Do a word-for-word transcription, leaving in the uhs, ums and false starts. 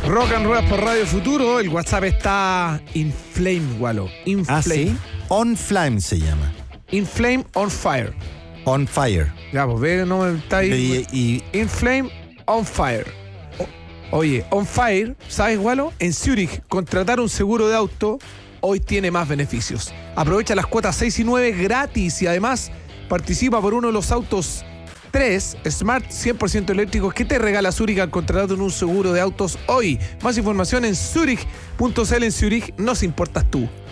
Rock and Roll por Radio Futuro. El WhatsApp está inflame, Walo. Inflame. ¿Ah, sí? On Flame se llama. Inflame on fire. On Fire. Ya, pues ve, no está ahí. Y, y, Inflame on fire. O- Oye, on fire, ¿sabes, Walo? En Zurich, contratar un seguro de auto hoy tiene más beneficios. Aprovecha las cuotas seis y nueve gratis y además participa por uno de los autos tres Smart cien por ciento eléctricos que te regala Zurich al contratar en un seguro de autos hoy. Más información en zurich punto c l. En Zurich nos importas tú.